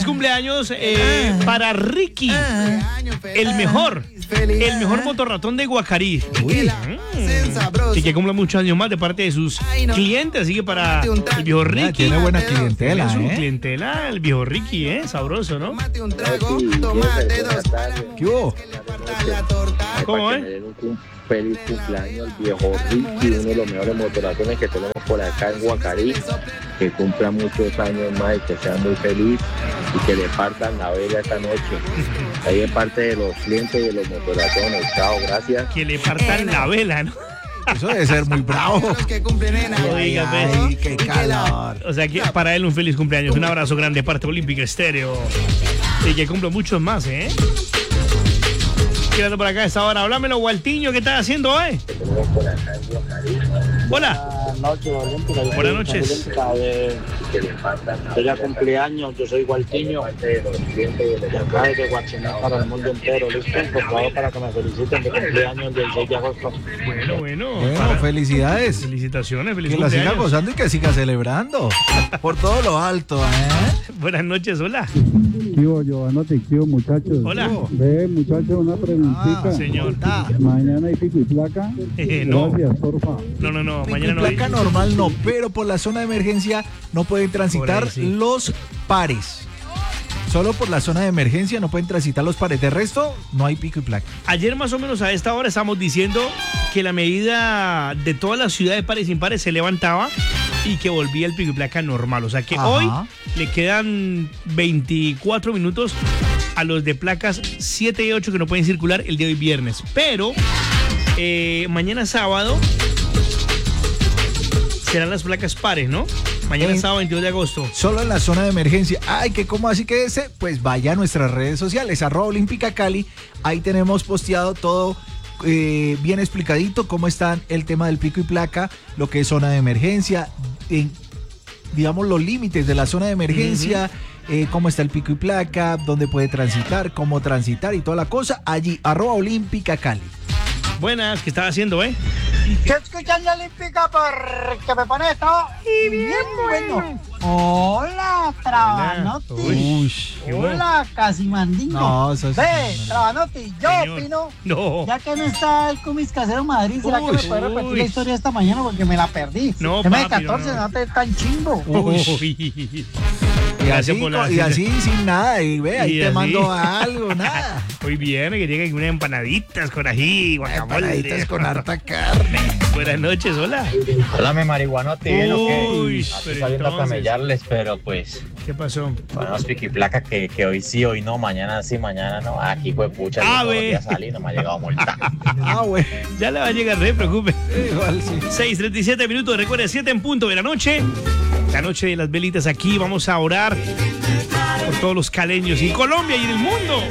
cumpleaños para Ricky, el mejor motorratón de Guacarí. Y que cumpla muchos años más de parte de sus clientes. Así que para el viejo Ricky. Tiene buena clientela. Tiene su clientela, el viejo Ricky, sabroso, ¿no? ¿Qué hubo? ¿Cómo, Feliz cumpleaños al viejo Ricky, uno de los mejores motorratones que tenemos por acá en Guacarí. Que cumpla muchos años más y que sea muy feliz y que le partan la vela esta noche. Ahí es parte de los clientes y de los motorratones. Chao, gracias. Que le partan la vela, ¿no? Eso debe ser muy bravo. Ay, qué calor. O sea, que para él un feliz cumpleaños. Un abrazo grande de parte de Olímpica Estéreo. Y que cumpla muchos más, Quédate por acá a esta hora. Háblamelo, Gualtiño, ¿qué estás haciendo hoy? Hola. Buenas noches, Olímpica. Buenas noches. Yo ya cumpleaños, yo soy Gualtiño. De acá desde Guachiná para el mundo entero. Listo, por favor, para que me feliciten de cumpleaños el 16 de agosto. Bueno, felicidades. Felicitaciones, feliz Que la siga cumpleaños. gozando y que siga celebrando. Por todo lo alto, Buenas noches, hola. Tío, Giovanotti, tío, muchachos. Hola. Ve, muchachos, una preguntita. Señor. Mañana hay pico y placa. No. Gracias, porfa. No, Pico mañana y no hay. placa normal no, pero por la zona de emergencia no pueden transitar Por ahí, sí. los pares. Solo por la zona de emergencia no pueden transitar los pares. De resto, no hay pico y placa. Ayer más o menos a esta hora estamos diciendo que la medida de todas las ciudades pares y impares se levantaba y que volvía el pico y placa normal. O sea que Ajá. hoy le quedan 24 minutos a los de placas 7 y 8 que no pueden circular el día de hoy viernes. Pero mañana sábado serán las placas pares, ¿no? Mañana sábado 22 de agosto. Solo en la zona de emergencia. Ay, que cómo así que ese, pues vaya a nuestras redes sociales, @Olímpica Cali. Ahí tenemos posteado todo bien explicadito cómo están el tema del pico y placa, lo que es zona de emergencia, digamos los límites de la zona de emergencia, cómo está el pico y placa, dónde puede transitar, cómo transitar y toda la cosa. Allí, @Olímpica Cali. Buenas, ¿qué estás haciendo, Yo escuchando la Olímpica porque me pone esto y bien bueno. Hola, Trabanotti. Uy, Hola, Casimandingo. No, eso es... Ve, Trabanotti, yo Señor. opino, No. ya que no está el Cumis Casero Madrid, ¿será que me puede repetir la historia esta mañana? Porque me la perdí. No, Tema de papi, 14, no. no te tan chimbo. Uy. Y Gracias así, por la- y así sin nada, y ve, ahí Y te así. mando algo, nada. Hoy viene que lleguen unas empanaditas con ají, guacamole. Empanaditas con harta carne. Buenas noches, hola. Hola, mi marihuanote, bien o qué? Uy, Aquí pero saliendo a entonces, camellarles, pero pues, ¿qué pasó? bueno, es piqui placa que hoy sí, hoy no, mañana sí, mañana no. Aquí fue pucha, yo todos los días salí, no me ha llegado multa. Güey. Ya le va a llegar, no se preocupe. Igual sí. 6:37 minutos, recuerde, 7 en punto de la noche. La noche de las velitas aquí, vamos a orar por todos los caleños y Colombia y en el mundo.